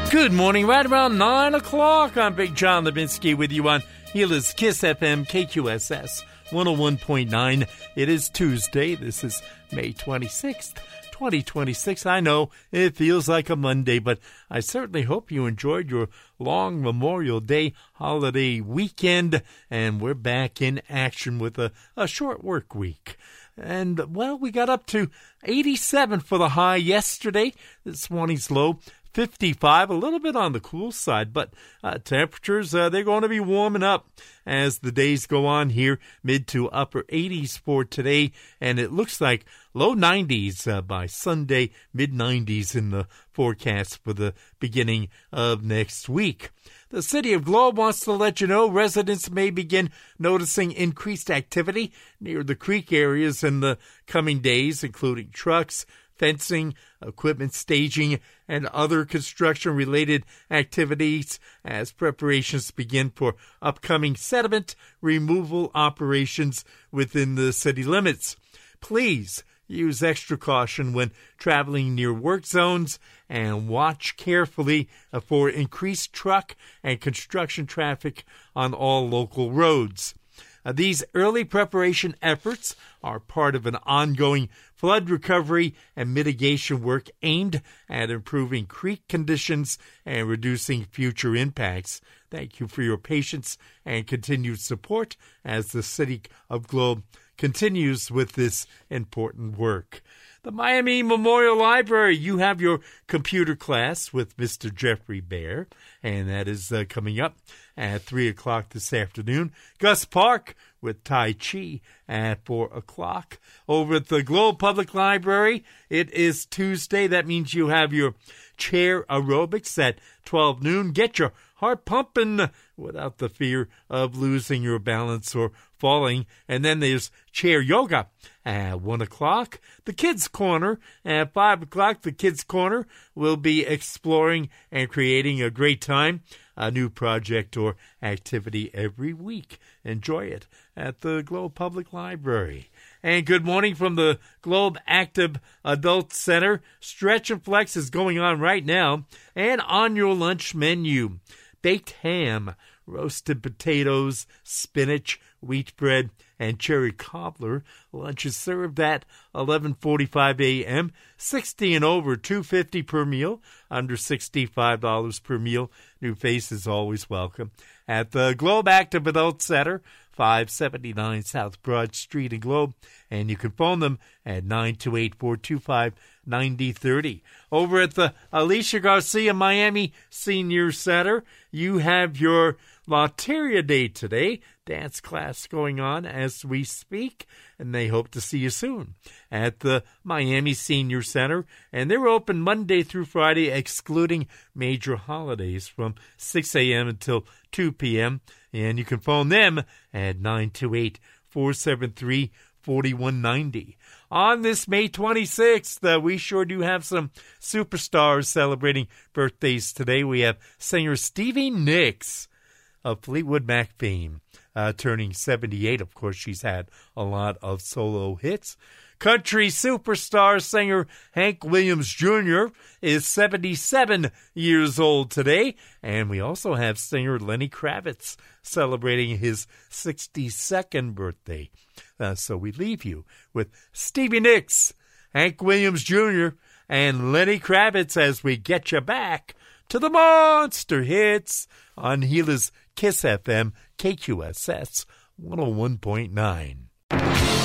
Good morning, right around 9 o'clock. I'm Big John Levinsky with you on Gila's Kiss FM KQSS 101.9. It is Tuesday. This is May 26th, 2026. I know it feels like a Monday, but I certainly hope you enjoyed your long Memorial Day holiday weekend, and we're back in action with a short work week. And, well, we got up to 87 for the high yesterday. This morning's low, 55, a little bit on the cool side, but temperatures, they're going to be warming up as the days go on here, mid to upper 80s for today, and it looks like low 90s by Sunday, mid 90s in the forecast for the beginning of next week. The City of Globe wants to let you know residents may begin noticing increased activity near the creek areas in the coming days, including trucks, fencing, equipment staging, and other construction-related activities as preparations begin for upcoming sediment removal operations within the city limits. Please use extra caution when traveling near work zones and watch carefully for increased truck and construction traffic on all local roads. These early preparation efforts are part of an ongoing flood recovery and mitigation work aimed at improving creek conditions and reducing future impacts. Thank you for your patience and continued support as the City of Globe continues with this important work. The Miami Memorial Library, you have your computer class with Mr. Jeffrey Bear, and that is coming up at 3 o'clock this afternoon. Gus Park with Tai Chi at 4 o'clock. Over at the Globe Public Library, it is Tuesday. That means you have your chair aerobics at 12 noon. Get your heart pumping without the fear of losing your balance or falling. And then there's chair yoga at 1 o'clock. The Kids Corner at 5 o'clock. The Kids Corner will be exploring and creating a great time, a new project or activity every week. Enjoy it at the Globe Public Library. And good morning from the Globe Active Adult Center. Stretch and Flex is going on right now. And on your lunch menu, baked ham, roasted potatoes, spinach, wheat bread, and cherry cobbler. Lunch is served at 11:45 a.m. 60 and over, $2.50 per meal. Under $65 per meal. New faces always welcome. At the Globe Active Adult Center, 579 South Broad Street in Globe. And you can phone them at 928-425-9030. Over at the Alicia Garcia Miami Senior Center, you have your Loteria Day today. Dance class going on as we speak, and they hope to see you soon at the Miami Senior Center. And they're open Monday through Friday, excluding major holidays, from 6 a.m. until 2 p.m. And you can phone them at 928-473-4190. On this May 26th, we sure do have some superstars celebrating birthdays today. We have singer Stevie Nicks of Fleetwood Mac fame, turning 78. Of course, she's had a lot of solo hits. Country superstar singer Hank Williams Jr. is 77 years old today. And we also have singer Lenny Kravitz celebrating his 62nd birthday. So we leave you with Stevie Nicks, Hank Williams Jr., and Lenny Kravitz as we get you back to the monster hits on Gila's Kiss FM KQSS 101.9.